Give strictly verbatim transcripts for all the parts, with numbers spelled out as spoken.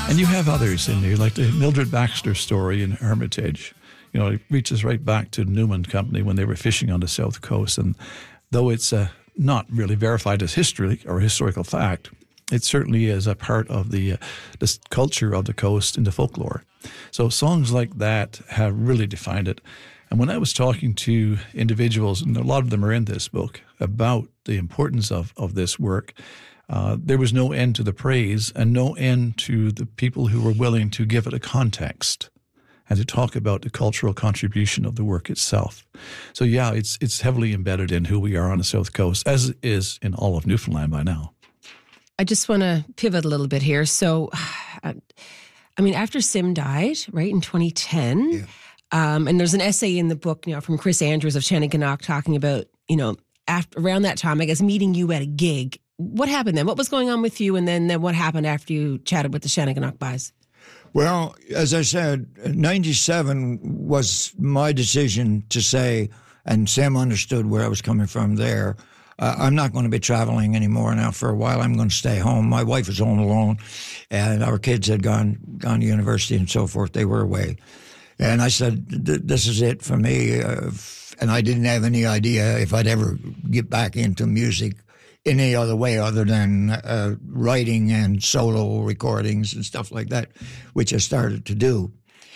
And you have others in there, like the Mildred Baxter story in Hermitage. You know, it reaches right back to Newman Company when they were fishing on the South Coast. And though it's uh, not really verified as history or historical fact, it certainly is a part of the, uh, the culture of the coast and the folklore. So songs like that have really defined it. And when I was talking to individuals, and a lot of them are in this book, about the importance of, of this work, uh, there was no end to the praise and no end to the people who were willing to give it a context and to talk about the cultural contribution of the work itself. So yeah, it's it's heavily embedded in who we are on the South Coast, as it is in all of Newfoundland by now. I just want to pivot a little bit here. So, I mean, after Sim died, right, in twenty ten, yeah. um, and there's an essay in the book, you know, from Chris Andrews of Shanneyganock talking about, you know, after, around that time, I guess, meeting you at a gig. What happened then? What was going on with you? And then, then what happened after you chatted with the Shanneyganock Boys? Well, as I said, ninety-seven was my decision to say, and Sam understood where I was coming from there, uh, I'm not going to be traveling anymore now for a while. I'm going to stay home. My wife was home alone, and our kids had gone gone to university and so forth. They were away. And I said, this is it for me. Uh, and I didn't have any idea if I'd ever get back into music any other way other than uh, writing and solo recordings and stuff like that, which I started to do.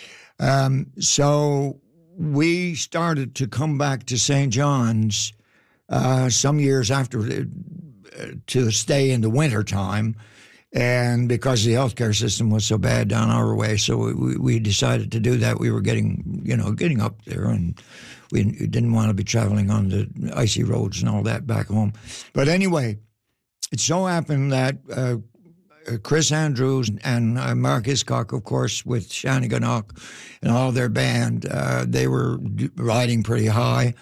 Um, so we started to come back to Saint John's uh, some years after uh, to stay in the wintertime, and because the healthcare system was so bad down our way, so we, we decided to do that. We were getting, you know, getting up there, and we didn't want to be traveling on the icy roads and all that back home. But anyway, it so happened that uh, Chris Andrews and uh, Mark Hiscock, of course, with Shanneyganock and all their band, uh, they were riding pretty high.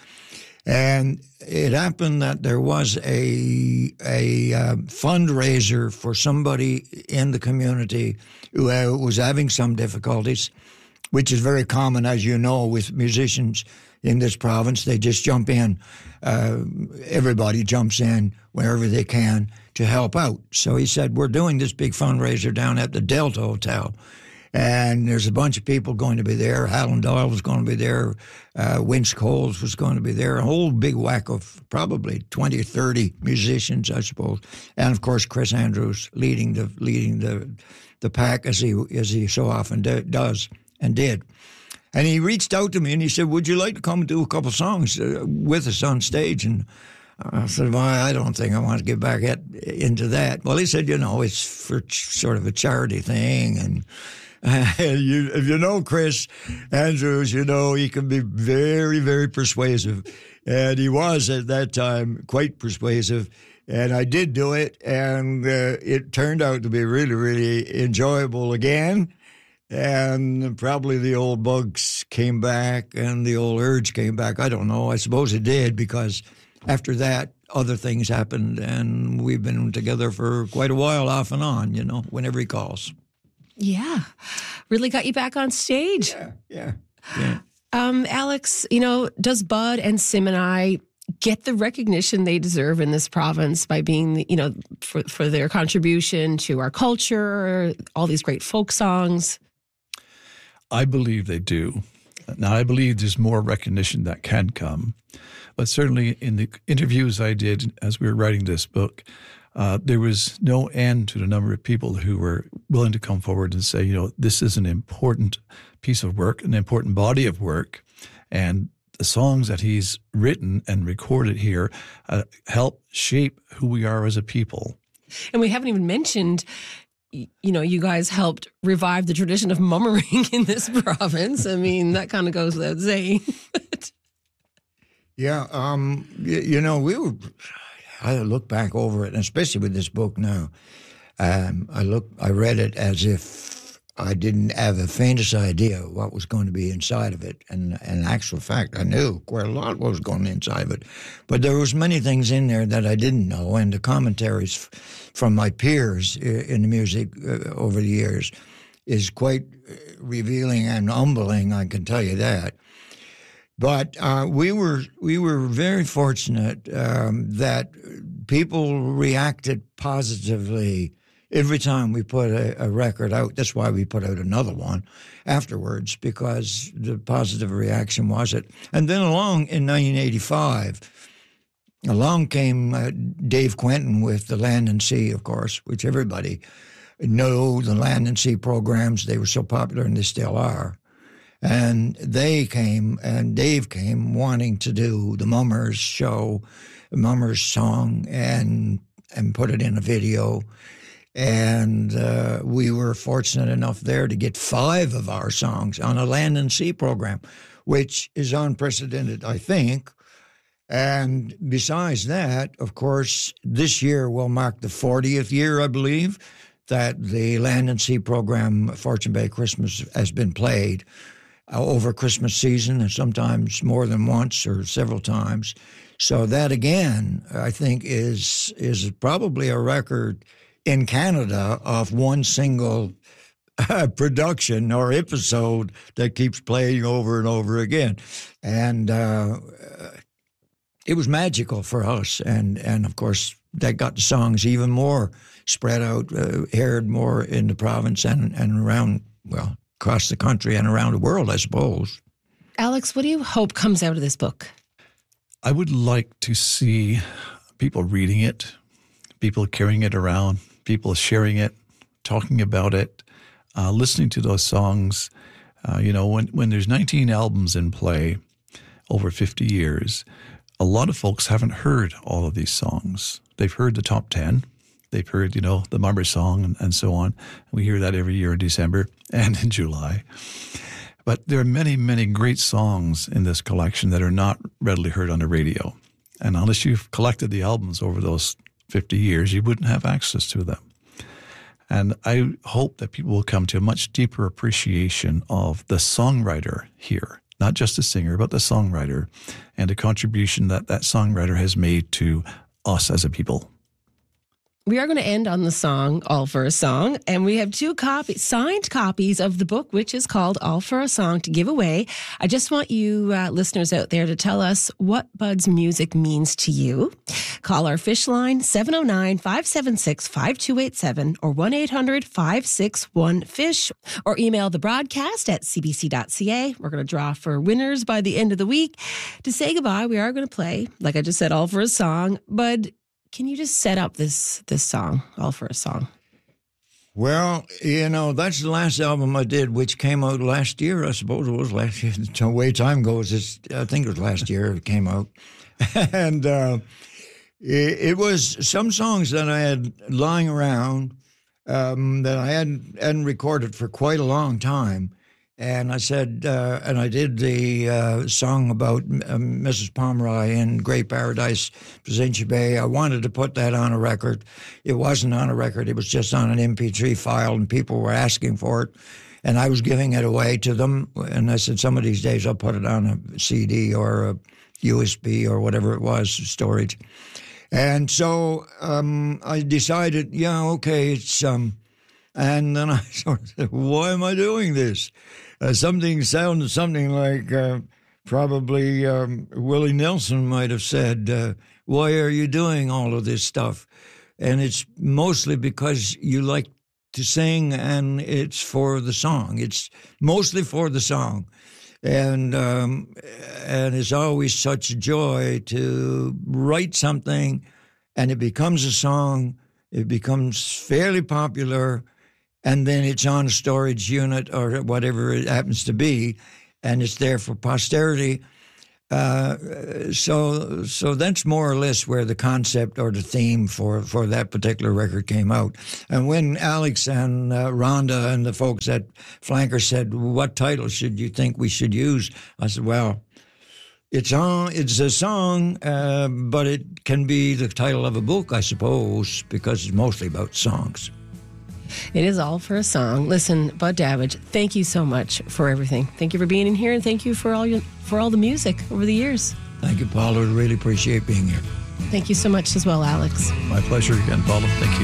And it happened that there was a a uh, fundraiser for somebody in the community who uh, was having some difficulties, which is very common, as you know, with musicians in this province. They just jump in. Uh, everybody jumps in wherever they can to help out. So he said, we're doing this big fundraiser down at the Delta Hotel. And there's a bunch of people going to be there. Alan Doyle was going to be there. Uh, Winch Coles was going to be there. A whole big whack of probably twenty or thirty musicians, I suppose. And, of course, Chris Andrews leading the leading the the pack, as he as he so often do, does and did. And he reached out to me and he said, would you like to come and do a couple songs uh, with us on stage? And I said, well, I don't think I want to get back at, into that. Well, he said, you know, it's for ch- sort of a charity thing, and Uh, you, if you know Chris Andrews, you know he can be very, very persuasive. And he was, at that time, quite persuasive. And I did do it, and uh, it turned out to be really, really enjoyable again. And probably the old bugs came back and the old urge came back. I don't know. I suppose it did, because after that, other things happened, and we've been together for quite a while, off and on, you know, whenever he calls. Yeah, really got you back on stage. Yeah, yeah, yeah. Um, Alex, you know, does Bud and Sim and I get the recognition they deserve in this province by being, you know, for, for their contribution to our culture, all these great folk songs? I believe they do. Now, I believe there's more recognition that can come. But certainly in the interviews I did as we were writing this book, Uh, there was no end to the number of people who were willing to come forward and say, you know, this is an important piece of work, an important body of work, and the songs that he's written and recorded here uh, help shape who we are as a people. And we haven't even mentioned, you know, you guys helped revive the tradition of mummering in this province. I mean, that kind of goes without saying. yeah, um, you, you know, we were... I look back over it, and especially with this book now, um, I look, I read it as if I didn't have the faintest idea what was going to be inside of it. And, and in actual fact, I knew quite a lot what was going inside of it. But there was many things in there that I didn't know, and the commentaries f- from my peers in the music uh, over the years is quite revealing and humbling, I can tell you that. But uh, we were we were very fortunate um, that people reacted positively every time we put a, a record out, that's why we put out another one afterwards, because the positive reaction was it. And then along in nineteen eighty-five, along came uh, Dave Quentin with the Land and Sea, of course, which everybody know, the Land and Sea programs. They were so popular, and they still are. And they came, and Dave came wanting to do the Mummers show, the Mummers song, and and put it in a video. And uh, we were fortunate enough there to get five of our songs on a Land and Sea program, which is unprecedented, I think. And besides that, of course, this year will mark the fortieth year, I believe, that the Land and Sea program, Fortune Bay Christmas, has been played over Christmas season, and sometimes more than once or several times. So that, again, I think is is probably a record in Canada of one single uh, production or episode that keeps playing over and over again. And uh, it was magical for us. And, and, of course, that got the songs even more spread out, uh, aired more in the province and, and around, well, across the country and around the world, I suppose. Alex, what do you hope comes out of this book? I would like to see people reading it, people carrying it around, people sharing it, talking about it, uh, listening to those songs. Uh, you know, when, when there's nineteen albums in play over fifty years, a lot of folks haven't heard all of these songs. They've heard the top ten. They've heard, you know, the Mummers song and, and so on. We hear that every year in December and in July. But there are many, many great songs in this collection that are not readily heard on the radio. And unless you've collected the albums over those fifty years, you wouldn't have access to them. And I hope that people will come to a much deeper appreciation of the songwriter here, not just the singer, but the songwriter, and the contribution that that songwriter has made to us as a people. We are going to end on the song All for a Song, and we have two copies, signed copies of the book, which is called All for a Song, to give away. I just want you uh, listeners out there to tell us what Bud's music means to you. Call our fish line, seven oh nine, five seven six, five two eight seven or one eight hundred, five six one, FISH, or email the broadcast at c b c dot c a. We're going to draw for winners by the end of the week. To say goodbye, we are going to play, like I just said, All for a Song. Bud, can you just set up this this song, All for a Song? Well, you know, that's the last album I did, which came out last year. I suppose it was last year. The way time goes, it's, I think it was last year it came out. and uh, it, it was some songs that I had lying around um, that I hadn't, hadn't recorded for quite a long time. And I said, uh, and I did the uh, song about um, Missus Pomeroy in Great Paradise, Placentia Bay. I wanted to put that on a record. It wasn't on a record. It was just on an M P three file, and people were asking for it. And I was giving it away to them. And I said, some of these days I'll put it on a C D or a U S B or whatever it was, storage. And so um, I decided, yeah, okay, it's... Um, and then I sort of said, why am I doing this? Uh, something sounded something like uh, probably um, Willie Nelson might have said, uh, why are you doing all of this stuff? And it's mostly because you like to sing, and it's for the song. It's mostly for the song. And um, and it's always such a joy to write something, and it becomes a song. It becomes fairly popular, and then it's on a storage unit or whatever it happens to be, and it's there for posterity. Uh, so so that's more or less where the concept or the theme for, for that particular record came out. And when Alex and uh, Rhonda and the folks at Flanker said, what title should you think we should use? I said, well, it's on, it's a song, uh, but it can be the title of a book, I suppose, because it's mostly about songs. It is All for a Song. Listen, Bud Davidge, thank you so much for everything. Thank you for being in here, and thank you for all your for all the music over the years. Thank you, Paula. I really appreciate being here. Thank you so much as well, Alex. My pleasure again, Paula. Thank you.